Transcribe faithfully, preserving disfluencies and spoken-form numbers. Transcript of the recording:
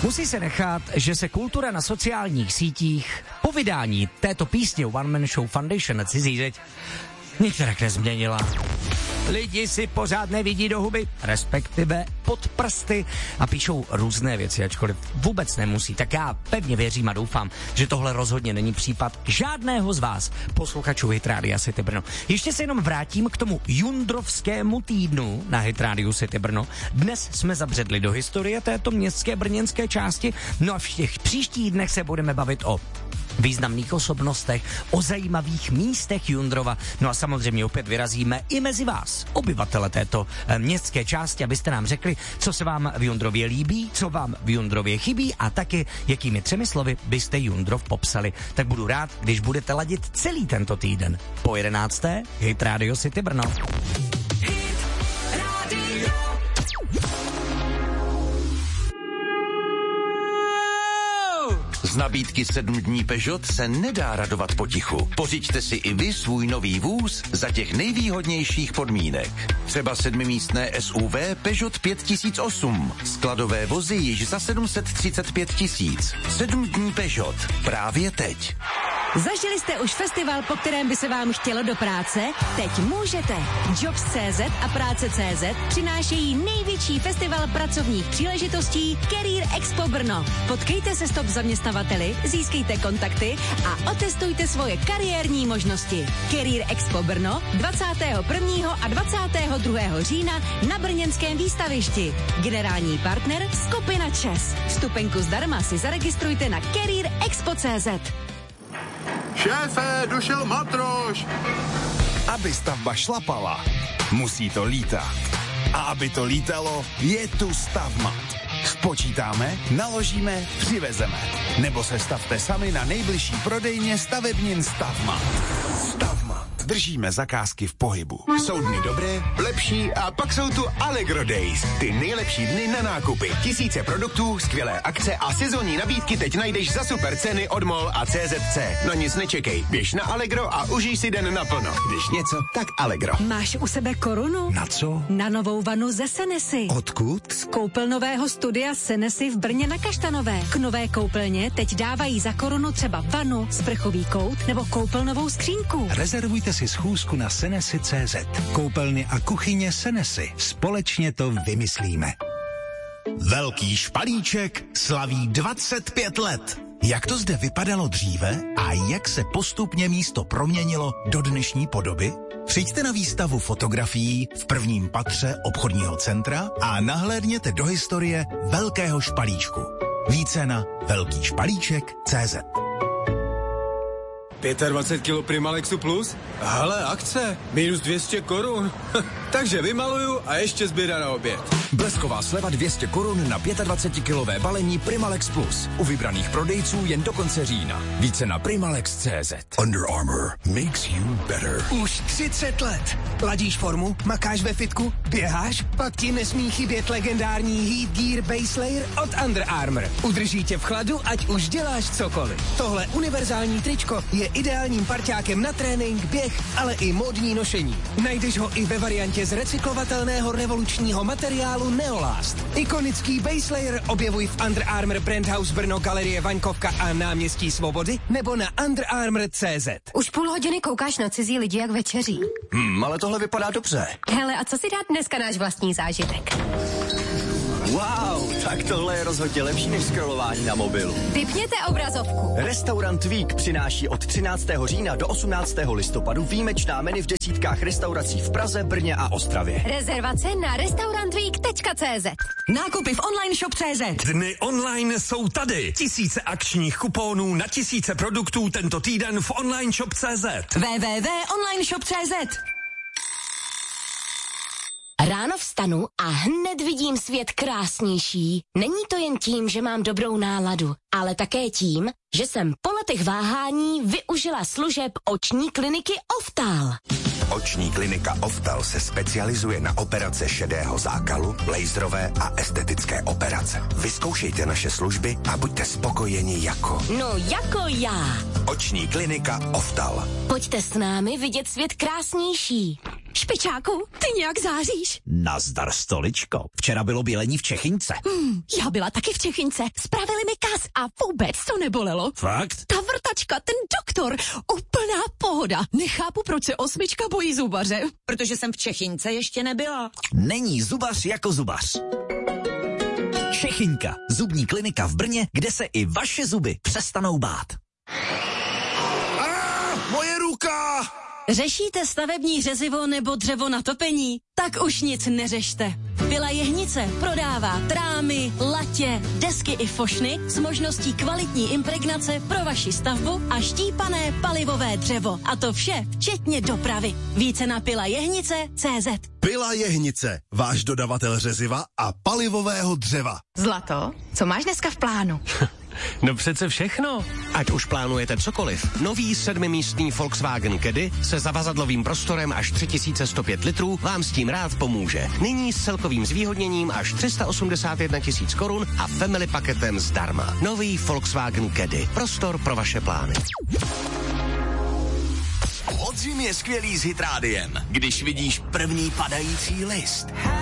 Musí se nechat, že se kultura na sociálních sítích po vydání této písně One Man Show Foundation na cizí zeď některak nezměnila. Lidi si pořád nevidí do huby, respektive pod prsty a píšou různé věci, ačkoliv vůbec nemusí. Tak já pevně věřím a doufám, že tohle rozhodně není případ žádného z vás, posluchačů Hit Rádia City Brno. Ještě se jenom vrátím k tomu jundrovskému týdnu na Hit Rádiu City Brno. Dnes jsme zabředli do historie této městské brněnské části, no a v těch příštích dnech se budeme bavit o významných osobnostech, o zajímavých místech Jundrova. No a samozřejmě opět vyrazíme i mezi vás, obyvatele této e, městské části, abyste nám řekli, co se vám v Jundrově líbí, co vám v Jundrově chybí a taky, jakými třemi slovy byste Jundrov popsali. Tak budu rád, když budete ladit celý tento týden. Po jedenácté Hit Radio City Brno. Z nabídky sedm dní Peugeot se nedá radovat potichu. Pořiďte si i vy svůj nový vůz za těch nejvýhodnějších podmínek. Třeba sedmimístné S U V Peugeot pět tisíc osm. Skladové vozy již za sedm set třicet pět tisíc. sedm dní Peugeot. Právě teď. Zažili jste už festival, po kterém by se vám chtělo do práce? Teď můžete. Jobs tečka cé zet a práce tečka cé zet přinášejí největší festival pracovních příležitostí Career Expo Brno. Potkejte se s top zaměstnavateli, získejte kontakty a otestujte svoje kariérní možnosti. Career Expo Brno dvacátého prvního a dvacátého druhého října na brněnském výstavišti. Generální partner skupina ČES. Vstupenku zdarma si zaregistrujte na career expo tečka cé zet. Šéfe, došel matroš! Aby stavba šlapala, musí to lítat. A aby to lítalo, je tu Stavmat. Spočítáme, naložíme, přivezeme. Nebo se stavte sami na nejbližší prodejně stavebnin Stavmat. Stavmat. Držíme zakázky v pohybu. Jsou dny dobré, lepší a pak jsou tu Allegro Days. Ty nejlepší dny na nákupy. Tisíce produktů, skvělé akce a sezónní nabídky teď najdeš za super ceny od MOL a C Z C. Na nic nečekej. Běž na Allegro a užij si den naplno. Když něco, tak Allegro. Máš u sebe korunu? Na co? Na novou vanu ze Senesy. Odkud? Z koupelnového studia Senesy v Brně na Kaštanové. K nové koupelně teď dávají za korunu třeba vanu, sprchový kout nebo koupelnovou skřínku. Rezervujte si schůzku na senesy tečka cé zet. Koupelny a kuchyně Senesy. Společně to vymyslíme. Velký Špalíček slaví dvacet pět let. Jak to zde vypadalo dříve a jak se postupně místo proměnilo do dnešní podoby? Přijďte na výstavu fotografií v prvním patře obchodního centra a nahlédněte do historie Velkého Špalíčku. Více na velký špalíček tečka cé zet. dvacet pět kilo Primalexu Plus? Hele, akce, minus dvě stě korun. Takže vymaluju a ještě zběra na oběd. Blesková sleva dvě stě korun na dvacetkilové balení Primalex Plus. U vybraných prodejců jen do konce října. Více na primalex tečka cé zet. Under Armour makes you better. Už třicet let. Ladíš formu, makáš ve fitku, běháš, pak ti nesmí chybět legendární Heat Gear Base Layer od Under Armour. Udrží tě v chladu, ať už děláš cokoliv. Tohle univerzální tričko je ideálním parťákem na trénink, běh, ale i módní nošení. Najdeš ho i ve variantě z recyklovatelného revolučního materiálu Neolast. Ikonický base layer objevuj v Under Armour Brand House Brno, Galerie Vaňkovka a Náměstí Svobody nebo na under armour tečka cé zet. Už půl hodiny koukáš na cizí lidi, jak večeří. Hmm, ale tohle vypadá dobře. Hele, a co si dát dneska náš vlastní zážitek? Wow, tak tohle je rozhodně lepší než scrollování na mobilu. Vypněte obrazovku. Restaurant Vík přináší od třináctého října do osmnáctého listopadu výjimečná menu v desítkách restaurací v Praze, Brně a Ostravě. Rezervace na restaurantweek tečka cé zet. Nákupy v online shop tečka cé zet. Dny online jsou tady. Tisíce akčních kuponů na tisíce produktů tento týden v online shop tečka cé zet. w w w tečka online shop tečka cé zet. Ráno vstanu a hned vidím svět krásnější. Není to jen tím, že mám dobrou náladu, ale také tím, že jsem po letech váhání využila služeb oční kliniky Oftal. Oční klinika Oftal se specializuje na operace šedého zákalu, laserové a estetické operace. Vyzkoušejte naše služby a buďte spokojeni jako... No jako já. Oční klinika Oftal. Pojďte s námi vidět svět krásnější. Špičáku, ty nějak záříš. Nazdar, stoličko. Včera bylo bělení v Čechince. Hmm, já byla taky v Čechince. Spravili mi kas a vůbec to nebolelo. Fakt? Ta vrtačka, ten doktor, úplná pohoda. Nechápu, proč se osmička bojí zubaře. Protože jsem v Čechince ještě nebyla. Není zubař jako zubař. Čechinka, zubní klinika v Brně, kde se i vaše zuby přestanou bát. Ah, moje ruka! Řešíte stavební řezivo nebo dřevo na topení? Tak už nic neřešte. Pila Jehnice prodává trámy, latě, desky i fošny s možností kvalitní impregnace pro vaši stavbu a štípané palivové dřevo. A to vše včetně dopravy. Více na pila jehnice tečka cé zet. Pila Jehnice, váš dodavatel řeziva a palivového dřeva. Zlato, co máš dneska v plánu? No přece všechno. Ať už plánujete cokoliv. Nový sedmimístný Volkswagen Caddy se zavazadlovým prostorem až tři tisíce sto pět litrů vám s tím rád pomůže. Nyní s celkovým zvýhodněním až tři sta osmdesát jedna tisíc korun a family paketem zdarma. Nový Volkswagen Caddy. Prostor pro vaše plány. Podzim je skvělý s Hitrádiem, když vidíš první padající list.